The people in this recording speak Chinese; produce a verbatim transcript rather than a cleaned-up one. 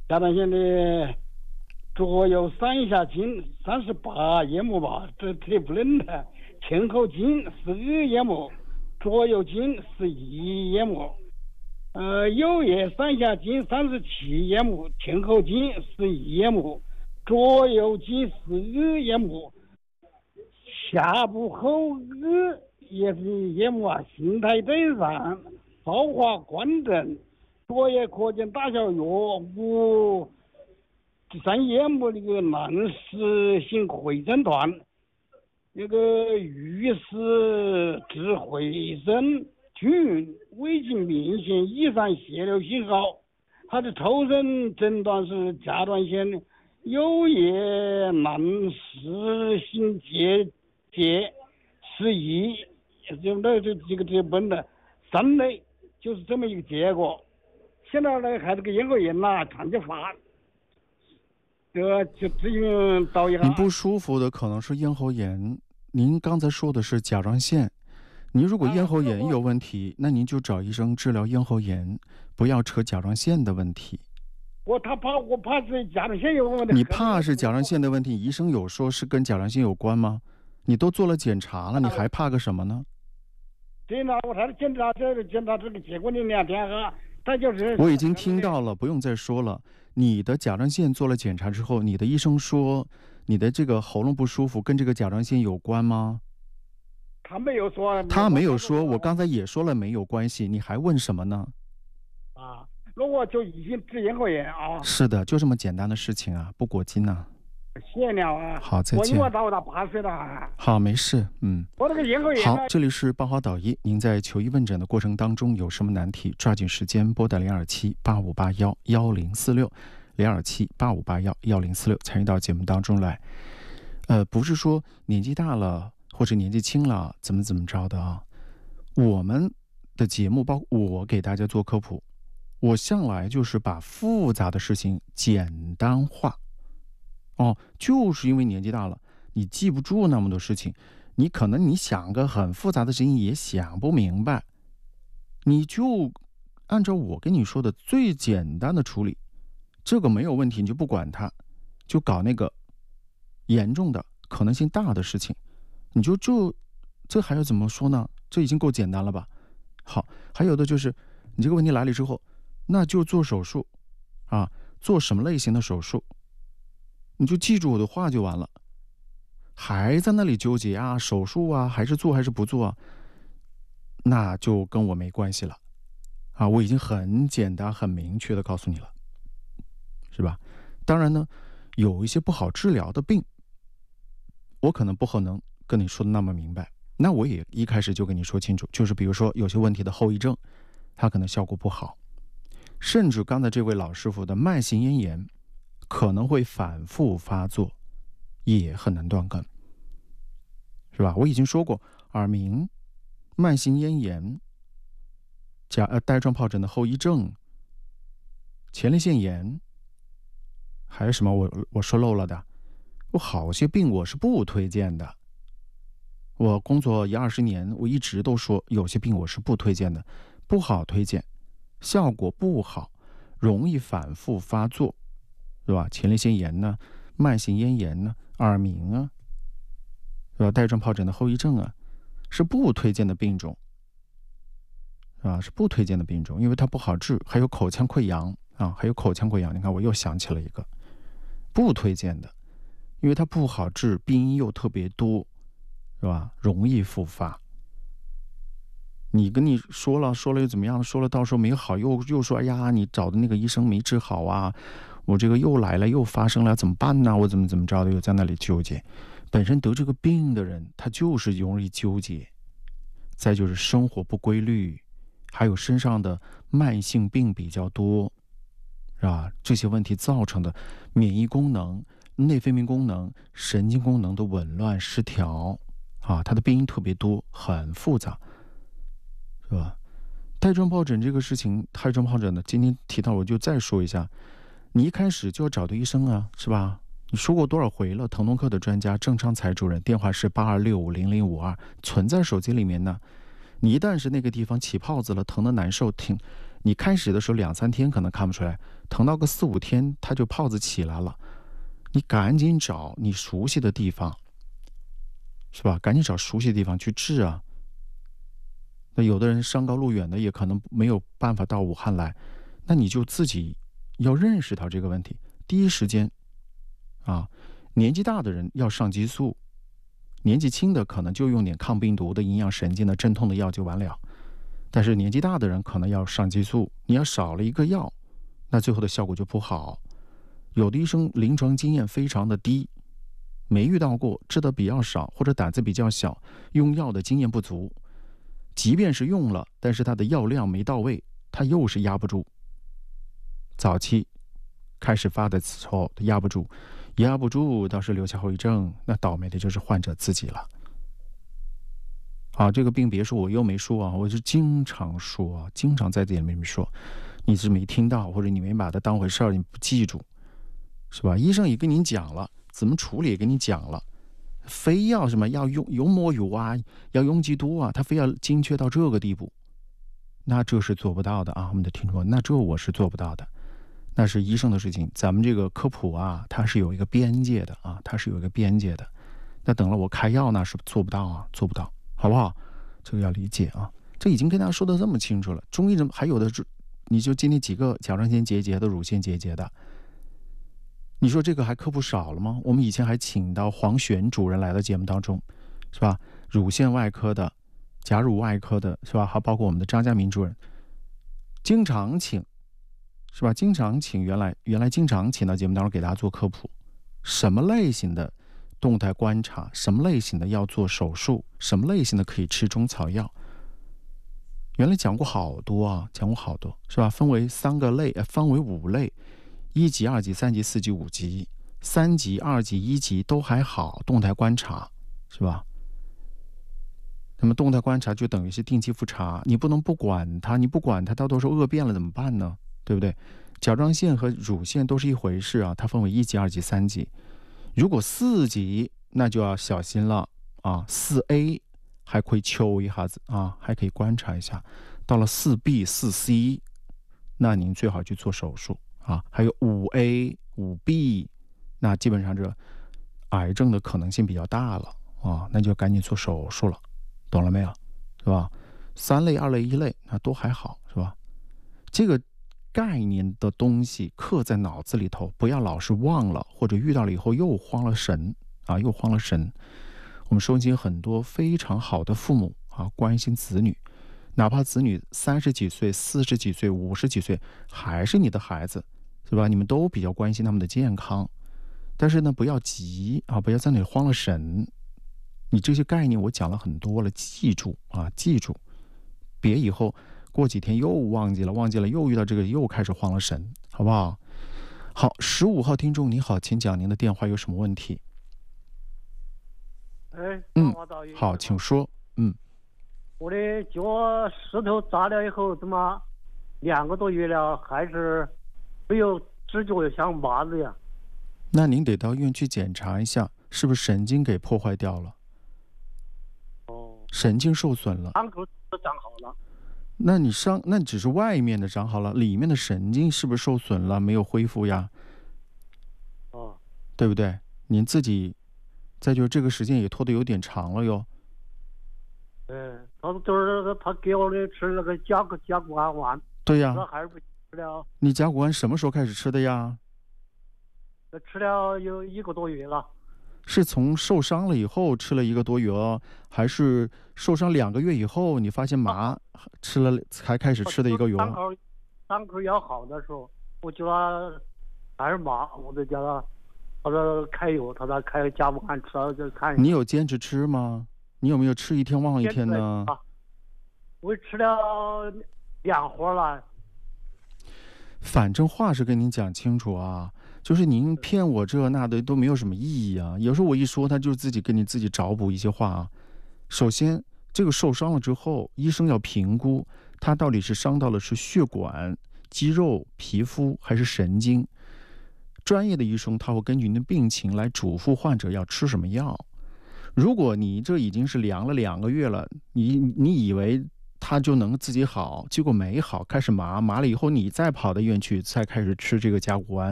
甲状腺的左右上下经三十八叶膜吧，这这不能的。前后经十二叶膜，左右经十一叶膜，呃，右叶上下经三十七叶膜，前后经十一叶膜，左右经十二叶膜，下部后耳也是叶膜啊，形态正常，少化冠症。左叶可见大小约无第三叶膜那个囊实性回声团，那个预示智回声菌未经明显异常泄漏信号。它的抽诊诊断是甲状腺右叶囊实性结节是一，就那这几个这本的三类，就是这么一个结果。现在呢，还这个咽喉炎呐，常见发，这个就咨询导一下。 你不舒服的可能是咽喉炎，您刚才说的是甲状腺。您如果咽喉炎有问题，啊、那您就找医生治疗咽喉炎，不要扯甲状腺的问题。 我他怕我怕是甲状腺有问题。 你怕是甲状腺的问题，医生有说是跟甲状腺有关吗？你都做了检查了，你还怕个什么呢？ 对了，我他检查这个检查这个结果你两天哈。他就是， 我已经听到了，不用再说了。你的甲状腺做了检查之后，你的医生说你的这个喉咙不舒服跟这个甲状腺有关吗？ 他没有说。 他没有说，我刚才也说了没有关系，你还问什么呢？ 啊，那我就已经治咽喉炎啊。 是的，就这么简单的事情啊，不过劲啊。 谢了啊。 好，再见。 我因为到我到八岁了。 好，没事，嗯。 我这个咽喉炎。 好，这里是八号导医，您在求医问诊的过程当中有什么难题，抓紧时间拨打零二七八五八幺幺零四六，零二七八五八幺幺零四六，参与到节目当中来。呃，不是说年纪大了或者年纪轻了怎么怎么着的啊。我们的节目，包括我给大家做科普，我向来就是把复杂的事情简单化。哦，就是因为年纪大了，你记不住那么多事情，你可能你想个很复杂的事情也想不明白，你就按照我跟你说的最简单的处理，这个没有问题，你就不管它，就搞那个严重的可能性大的事情，你就就这还要怎么说呢？这已经够简单了吧？好，还有的就是你这个问题来了之后，那就做手术啊，做什么类型的手术？你就记住我的话就完了，还在那里纠结啊，手术啊，还是做还是不做啊，那就跟我没关系了啊！我已经很简单、很明确的告诉你了，是吧？当然呢，有一些不好治疗的病，我可能不可能跟你说的那么明白，那我也一开始就跟你说清楚，就是比如说有些问题的后遗症，它可能效果不好，甚至刚才这位老师傅的慢性咽炎。可能会反复发作，也很难断根，是吧？我已经说过，耳鸣、慢性咽炎、甲呃带状疱疹的后遗症、前列腺炎，还有什么我我说漏了的？我好些病我是不推荐的。我工作一二十年，我一直都说有些病我是不推荐的，不好推荐，效果不好，容易反复发作。是吧？前列腺炎呢，慢性咽炎呢，耳鸣啊，是吧？带状疱疹的后遗症啊，是不推荐的病种，是吧？是不推荐的病种，因为它不好治。还有口腔溃疡啊，还有口腔溃疡，你看我又想起了一个不推荐的，因为它不好治，病因又特别多，是吧？容易复发。你跟你说了说了又怎么样？说了到时候没好，又又说哎呀，你找的那个医生没治好啊。我这个又来了，又发生了，怎么办呢？我怎么怎么着的，又在那里纠结。本身得这个病的人，他就是容易纠结。再就是生活不规律，还有身上的慢性病比较多，是吧？这些问题造成的免疫功能、内分泌功能、神经功能的紊乱失调啊，它的病因特别多，很复杂，是吧？带状疱疹这个事情，带状疱疹呢，今天提到我就再说一下。你一开始就要找对医生啊，是吧？你说过多少回了？疼痛科的专家郑昌才主任，电话是八二六五零零五二，存在手机里面呢。你一旦是那个地方起泡子了，疼得难受，挺你开始的时候两三天可能看不出来，疼到个四五天，它就泡子起来了。你赶紧找你熟悉的地方，是吧？赶紧找熟悉的地方去治啊。那有的人山高路远的，也可能没有办法到武汉来，那你就自己要认识到这个问题，第一时间啊，年纪大的人要上激素，年纪轻的可能就用点抗病毒的、营养神经的、镇痛的药就完了。但是年纪大的人可能要上激素，你要少了一个药，那最后的效果就不好。有的医生临床经验非常的低，没遇到过，治的比较少，或者胆子比较小，用药的经验不足。即便是用了，但是它的药量没到位，它又是压不住。早期开始发的时候压不住，压不住倒是留下后遗症，那倒霉的就是患者自己了。啊，这个病别说我又没说啊，我是经常说啊，经常在这里面说，你是没听到，或者你没把它当回事儿，你不记住，是吧？医生也跟你讲了，怎么处理也跟你讲了。非要什么要用有抹有啊，要用几多啊，他非要精确到这个地步，那这是做不到的啊！我们的听众，那这我是做不到的，那是医生的事情。咱们这个科普啊，它是有一个边界的啊，它是有一个边界的。那等了我开药那是做不到啊，做不到，好不好？这个要理解啊。这已经跟大家说的这么清楚了，中医人还有的是，你就今天几个甲状腺结节的、乳腺结节的。你说这个还科普少了吗？我们以前还请到黄璇主任来到节目当中，是吧？乳腺外科的、甲乳外科的，是吧？还包括我们的张家明主任，经常请，是吧？经常请，原来原来经常请到节目当中给大家做科普，什么类型的动态观察，什么类型的要做手术，什么类型的可以吃中草药，原来讲过好多啊，讲过好多，是吧？分为三个类，分为五类。一级、二级、三级、四级、五级，三级、二级、一级都还好，动态观察是吧？那么动态观察就等于是定期复查，你不能不管它，你不管它，到时候恶变了怎么办呢？对不对？甲状腺和乳腺都是一回事啊，它分为一级、二级、三级。如果四级，那就要小心了啊。四 A 还可以揪一下子啊，还可以观察一下。到了四 B、四 C， 那您最好去做手术。啊，还有五 A、五 B， 那基本上这癌症的可能性比较大了啊，那就赶紧做手术了，懂了没有？是吧？三类、二类、一类，那都还好，是吧？这个概念的东西刻在脑子里头，不要老是忘了，或者遇到了以后又慌了神啊，又慌了神。我们收集很多非常好的父母啊，关心子女。哪怕子女三十几岁、四十几岁、五十几岁，还是你的孩子，是吧？你们都比较关心他们的健康，但是呢，不要急啊，不要在那里慌了神。你这些概念我讲了很多了，记住啊，记住，别以后过几天又忘记了，忘记了又遇到这个又开始慌了神，好不好？好，十五号听众你好，请讲您的电话有什么问题？ 哎， 嗯，好，请说。嗯。 我的脚石头扎了以后，怎么两个多月了，还是没有知觉像麻子呀？ 那您得到医院去检查一下，是不是神经给破坏掉了？ 哦， 神经受损了。 伤口都长好了。 那你伤，那只是外面的长好了，里面的神经是不是受损了，没有恢复呀？ 哦， 对不对？您自己，再就是这个时间也拖得有点长了哟。 嗯，他就是他给我的吃那个甲骨甲骨胺丸。 对呀。 那还是不吃了。 你甲骨胺什么时候开始吃的呀？ 吃了有一个多月了。 是从受伤了以后吃了一个多月哦，还是受伤两个月以后你发现麻，吃了才开始吃的一个月？ 伤口伤口要好的时候，我觉得还是麻，我就叫他，他说开药，他说开甲骨胺吃了就看。 你有坚持吃吗？你有没有吃一天忘一天呢？ 啊、我吃了两盒了。 反正话是跟您讲清楚啊，就是您骗我这那的都没有什么意义啊。有时候我一说，他就自己给你自己找补一些话啊。首先，这个受伤了之后，医生要评估他到底是伤到了是血管、肌肉、皮肤还是神经。专业的医生他会根据您的病情来嘱咐患者要吃什么药。如果你这已经是凉了两个月了，你你以为他就能自己好，结果没好，开始麻麻了以后，你再跑到医院去，再开始吃这个甲钴胺，